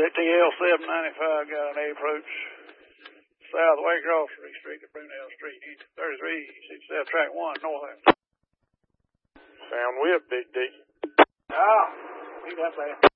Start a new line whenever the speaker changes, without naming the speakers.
at TL 795, got an approach south of Waycross Street to Brunel Street, East 33, 67, track 1, north.
Sound whip, Big D.
Ah, we got that.